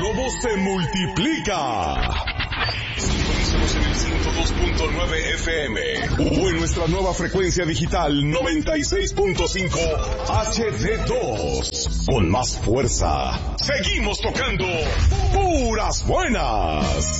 lobo se multiplica. Sintonízanos en el 102.9 FM o en nuestra nueva frecuencia digital 96.5 HD2. Con más fuerza, seguimos tocando puras buenas.